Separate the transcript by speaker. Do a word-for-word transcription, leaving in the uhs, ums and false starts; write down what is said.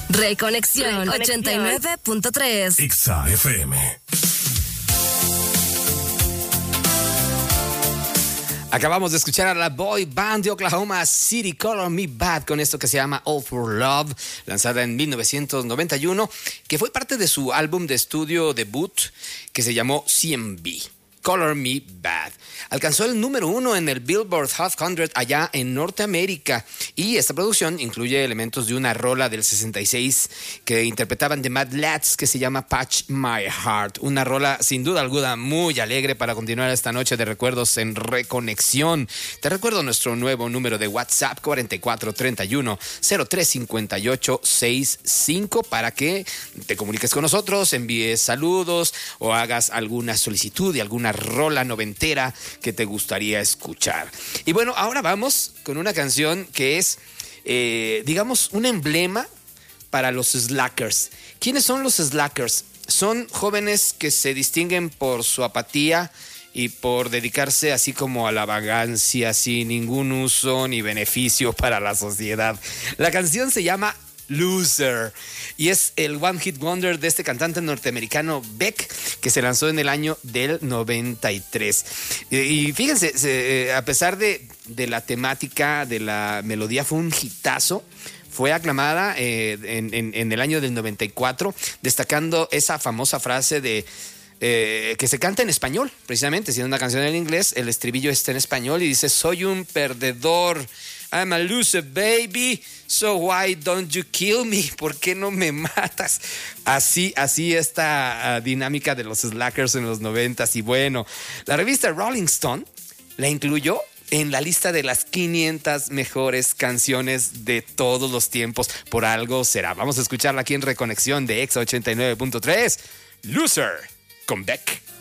Speaker 1: Reconexión ochenta y nueve punto tres.
Speaker 2: Exa F M.
Speaker 3: Acabamos de escuchar a la boy band de Oklahoma City, Color Me Bad, con esto que se llama All for Love, lanzada en mil novecientos noventa y uno, que fue parte de su álbum de estudio debut que se llamó C M B. Color Me Bad. Alcanzó el número uno en el Billboard Hot cien allá en Norteamérica, y esta producción incluye elementos de una rola del sesenta y seis que interpretaban The Mad Lads que se llama Patch My Heart, una rola sin duda alguna muy alegre para continuar esta noche de recuerdos en Reconexión. Te recuerdo nuestro nuevo número de WhatsApp cuatro cuatro tres uno cero tres cinco ocho seis cinco para que te comuniques con nosotros, envíes saludos o hagas alguna solicitud de alguna rola noventera que te gustaría escuchar. Y bueno, ahora vamos con una canción que es, eh, digamos, un emblema para los slackers. ¿Quiénes son los slackers? Son jóvenes que se distinguen por su apatía y por dedicarse así como a la vagancia, sin ningún uso ni beneficio para la sociedad. La canción se llama Loser y es el One Hit Wonder de este cantante norteamericano Beck, que se lanzó en el año del noventa y tres. Y fíjense, se, a pesar de, de la temática, de la melodía, fue un hitazo. Fue aclamada eh, en, en, en el año del noventa y cuatro, destacando esa famosa frase de Eh, que se canta en español, precisamente, siendo una canción en inglés, el estribillo está en español y dice: soy un perdedor, I'm a loser baby, so why don't you kill me? ¿Por qué no me matas? Así, así esta uh, dinámica de los slackers en los noventas. Y bueno, la revista Rolling Stone la incluyó en la lista de las quinientas mejores canciones de todos los tiempos. Por algo será. Vamos a escucharla aquí en Reconexión de Exa ochenta y nueve punto tres. Loser con Beck.